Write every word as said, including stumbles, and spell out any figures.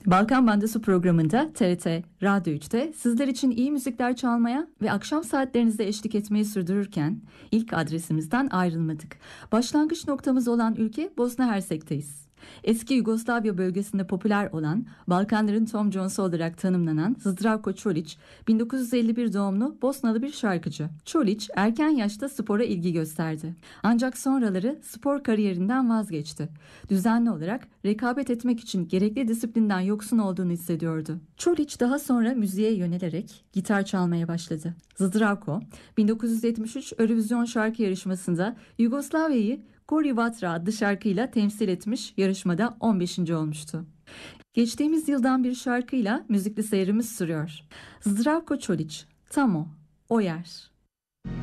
Balkan Bandası programında T R T Radyo üçte sizler için iyi müzikler çalmaya ve akşam saatlerinizde eşlik etmeyi sürdürürken ilk adresimizden ayrılmadık. Başlangıç noktamız olan ülke Bosna Hersek'teyiz. Eski Yugoslavya bölgesinde popüler olan, Balkanların Tom Jones'u olarak tanımlanan Zdravko Čolić, bin dokuz yüz elli bir doğumlu Bosnalı bir şarkıcı. Čolić erken yaşta spora ilgi gösterdi. Ancak sonraları spor kariyerinden vazgeçti. Düzenli olarak rekabet etmek için gerekli disiplinden yoksun olduğunu hissediyordu. Čolić daha sonra müziğe yönelerek gitar çalmaya başladı. Zdravko, bin dokuz yüz yetmiş üç Eurovision şarkı yarışmasında Yugoslavya'yı Gori Vatra adlı şarkıyla temsil etmiş, yarışmada on beşinci olmuştu. Geçtiğimiz yıldan bir şarkıyla müzikli seyrimiz sürüyor. Zdravko Čolić, Tamo, o yer.